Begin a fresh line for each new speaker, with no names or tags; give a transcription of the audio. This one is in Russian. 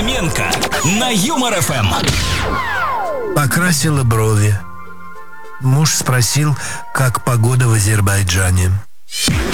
Хоменко на Юмор ФМ.
Покрасила брови. Муж спросил, как погода в Азербайджане.